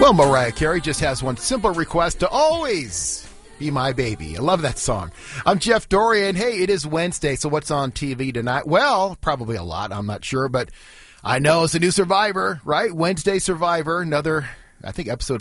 Well, Mariah Carey just has one simple request to always be my baby. I love that song. I'm Jeff Dorian. Hey, it is Wednesday, so what's on TV tonight? Well, probably a lot, I'm not sure, but I know it's a new Survivor, right? Wednesday Survivor, another, I think, episode